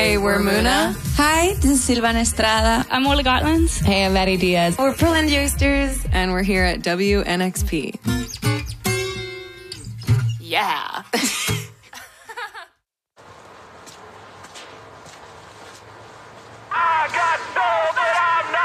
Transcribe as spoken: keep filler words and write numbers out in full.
Hey, we're Muna. Hi, this is Silvana Estrada. I'm Orla Gotland. Hey, I'm Maddie Diaz. We're Pearland Yoasters, and we're here at W N X P. Yeah.